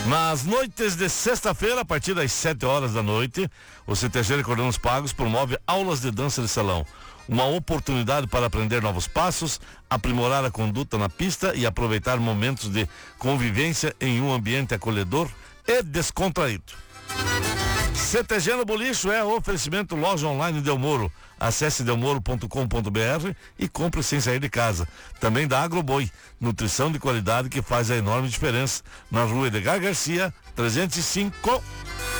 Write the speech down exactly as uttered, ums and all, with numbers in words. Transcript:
Nas noites de sexta-feira, a partir das sete horas da noite, o C T G Recordando Pagos promove aulas de dança de salão. Uma oportunidade para aprender novos passos, aprimorar a conduta na pista e aproveitar momentos de convivência em um ambiente acolhedor e descontraído. C T G no Bolicho é oferecimento loja online Delmoro. Acesse delmoro ponto com ponto br e compre sem sair de casa. Também da Agroboi, nutrição de qualidade que faz a enorme diferença. Na rua Edgar Garcia, trezentos e cinco.